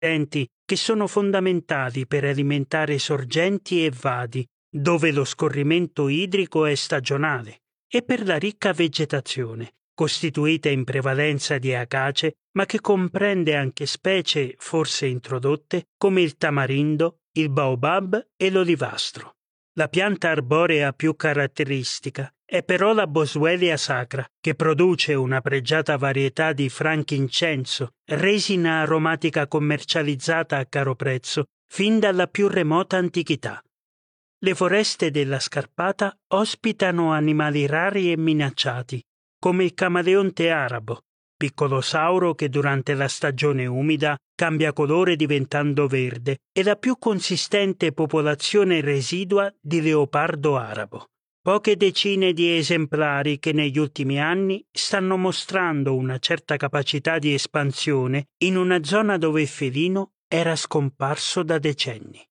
nutrienti che sono fondamentali per alimentare sorgenti e vadi, dove lo scorrimento idrico è stagionale, e per la ricca vegetazione, costituita in prevalenza di acace, ma che comprende anche specie forse introdotte come il tamarindo, il baobab e l'olivastro. La pianta arborea più caratteristica è però la Boswellia sacra, che produce una pregiata varietà di frankincenso, resina aromatica commercializzata a caro prezzo fin dalla più remota antichità. Le foreste della Scarpata ospitano animali rari e minacciati, come il camaleonte arabo, piccolo sauro che durante la stagione umida cambia colore diventando verde, e la più consistente popolazione residua di leopardo arabo. Poche decine di esemplari che negli ultimi anni stanno mostrando una certa capacità di espansione in una zona dove il felino era scomparso da decenni.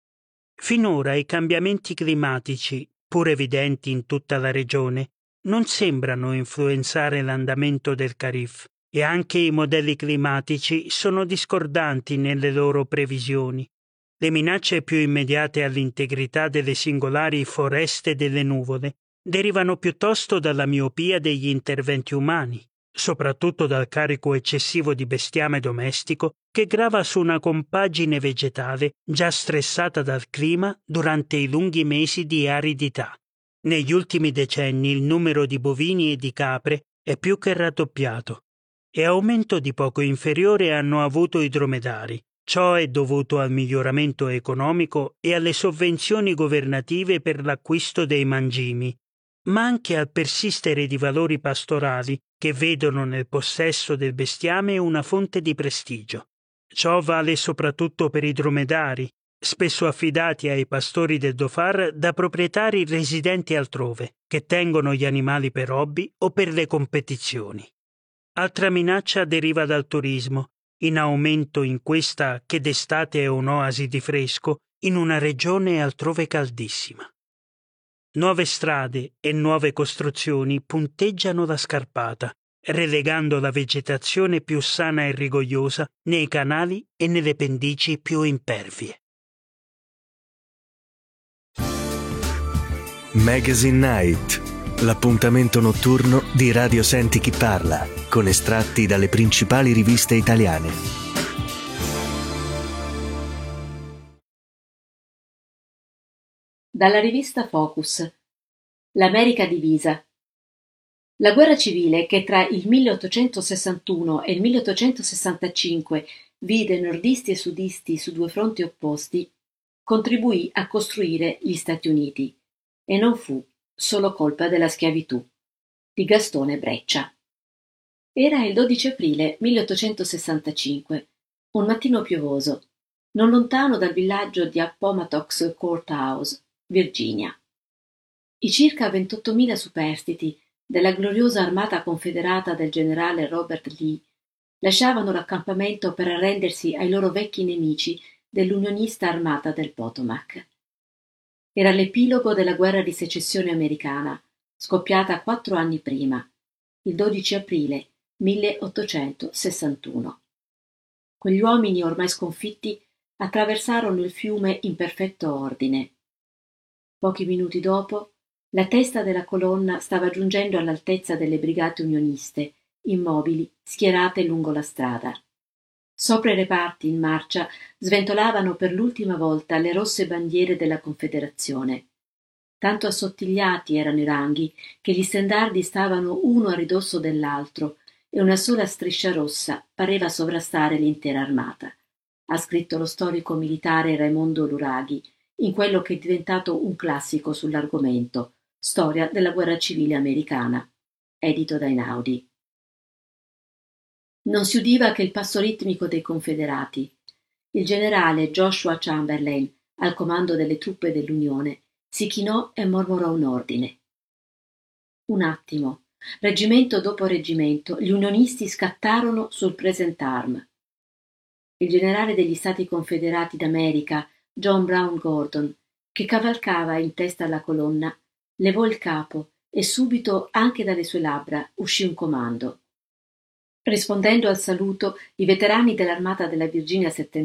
Finora i cambiamenti climatici, pur evidenti in tutta la regione, non sembrano influenzare l'andamento del Kharif, e anche i modelli climatici sono discordanti nelle loro previsioni. Le minacce più immediate all'integrità delle singolari foreste delle nuvole derivano piuttosto dalla miopia degli interventi umani, soprattutto dal carico eccessivo di bestiame domestico che grava su una compagine vegetale già stressata dal clima durante i lunghi mesi di aridità. Negli ultimi decenni il numero di bovini e di capre è più che raddoppiato, e aumento di poco inferiore hanno avuto i dromedari. Ciò è dovuto al miglioramento economico e alle sovvenzioni governative per l'acquisto dei mangimi, ma anche al persistere di valori pastorali che vedono nel possesso del bestiame una fonte di prestigio. Ciò vale soprattutto per i dromedari, spesso affidati ai pastori del Dhofar da proprietari residenti altrove, che tengono gli animali per hobby o per le competizioni. Altra minaccia deriva dal turismo, in aumento in questa che d'estate è un'oasi di fresco in una regione altrove caldissima. Nuove strade e nuove costruzioni punteggiano la Scarpata, relegando la vegetazione più sana e rigogliosa nei canali e nelle pendici più impervie. Magazine Night, l'appuntamento notturno di Radio Senti Chi Parla, con estratti dalle principali riviste italiane. Dalla rivista Focus. L'America divisa. La guerra civile che tra il 1861 e il 1865 vide nordisti e sudisti su due fronti opposti, contribuì a costruire gli Stati Uniti, e non fu solo colpa della schiavitù. Di Gastone Breccia. Era il 12 aprile 1865, un mattino piovoso, non lontano dal villaggio di Appomattox Courthouse, Virginia. I circa 28.000 superstiti della gloriosa armata confederata del generale Robert Lee lasciavano l'accampamento per arrendersi ai loro vecchi nemici dell'unionista armata del Potomac. Era l'epilogo della guerra di secessione americana, scoppiata 4 anni prima, il 12 aprile 1861. Quegli uomini ormai sconfitti attraversarono il fiume in perfetto ordine. Pochi minuti dopo, la testa della colonna stava giungendo all'altezza delle brigate unioniste, immobili, schierate lungo la strada. Sopra i reparti in marcia sventolavano per l'ultima volta le rosse bandiere della Confederazione. Tanto assottigliati erano i ranghi che gli stendardi stavano uno a ridosso dell'altro e una sola striscia rossa pareva sovrastare l'intera armata. Ha scritto lo storico militare Raimondo Luraghi in quello che è diventato un classico sull'argomento, Storia della guerra civile americana, edito da Einaudi. Non si udiva che il passo ritmico dei confederati. Il generale Joshua Chamberlain, al comando delle truppe dell'Unione, si chinò e mormorò un ordine. Un attimo, reggimento dopo reggimento, gli unionisti scattarono sul present arm. Il generale degli Stati Confederati d'America, John Brown Gordon, che cavalcava in testa alla colonna, levò il capo e subito anche dalle sue labbra uscì un comando. Rispondendo al saluto, i veterani dell'Armata della Virginia Settentrionale